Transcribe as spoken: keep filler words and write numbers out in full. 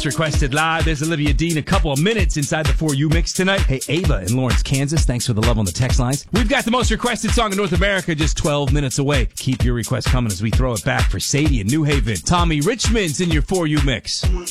Requested live. There's Olivia Dean. A couple of minutes inside the For You mix tonight. Hey, Ava in Lawrence, Kansas. Thanks for the love on the text lines. We've got the most requested song in North America just twelve minutes away. Keep your requests coming as we throw it back for Sadie in New Haven. Tommy Richmond's in your For You mix.